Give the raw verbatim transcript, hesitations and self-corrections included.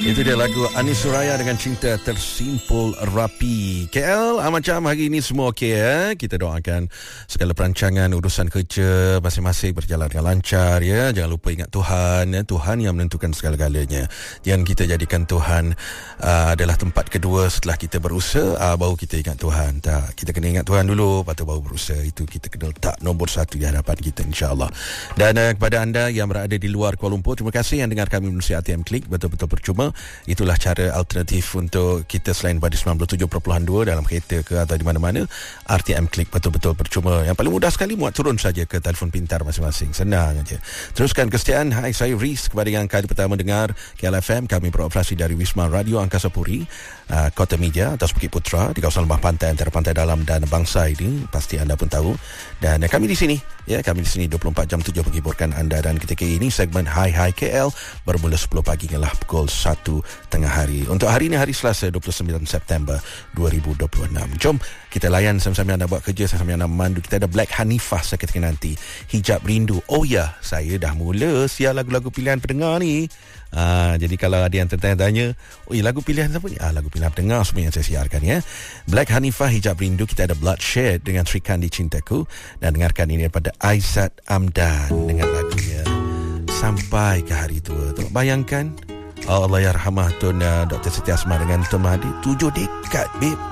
Itu dia lagu Anis Suraya dengan Cinta Tersimpul Rapi. K L, ah, macam hari ini semua okey ya. Kita doakan segala perancangan urusan kerja masing-masing berjalan dengan lancar ya. Jangan lupa ingat Tuhan ya. Tuhan yang menentukan segala-galanya. Jangan kita jadikan Tuhan uh, adalah tempat kedua setelah kita berusaha, uh, baru kita ingat Tuhan. Tak, kita kena ingat Tuhan dulu, lepas tu baru berusaha. Itu kita kena letak nombor satu di hadapan kita, insya-Allah. Dan uh, kepada anda yang berada di luar Kuala Lumpur, terima kasih yang dengar kami melalui A T M Klik, betul-betul percuma. Itulah cara alternatif untuk kita selain pada sembilan puluh tujuh perpuluhan dua dalam kereta ke atau di mana-mana. R T M Klik betul-betul percuma. Yang paling mudah sekali, muat turun saja ke telefon pintar masing-masing. Senang aja. Teruskan kesetiaan. Hai, saya Riz. Kepada yang kali pertama dengar K L F M, kami beroperasi dari Wisma Radio Angkasa Puri, uh, Kota Meja atas Bukit Putra di kawasan Lembah Pantai antara Pantai Dalam dan Bangsai ini. Pasti anda pun tahu. Dan uh, kami di sini, ya, kami di sini dua puluh empat jam tujuh menghiburkan anda. Dan ketika ini segmen Hai Hai K L bermula sepuluh pagi hinggalah pukul satu tengah hari. Untuk hari ini hari Selasa dua puluh sembilan September dua ribu dua puluh enam. Jom kita layan sama-sama anda buat kerja, sama-sama anda memandu. Kita ada Black Hanifah seketika nanti. Hijab Rindu. Oh ya, saya dah mula siar lagu-lagu pilihan pendengar ni. Ah, jadi kalau ada yang tertanya-tanya, oh ya, lagu pilihan siapa ni? Ah, lagu pilihan pendengar semua yang saya siarkan ya. Black Hanifah, Hijab Rindu. Kita ada Bloodshed dengan Sri Kandi Cintaku. Dan dengarkan ini daripada Aizat Amdan dengan lagunya Sampai ke Hari Tua. Tengok bayangkan, Allah Yarhamah Tun uh, Doktor Siti Asma dengan Tun Mahathir, tujuh dekad, babe.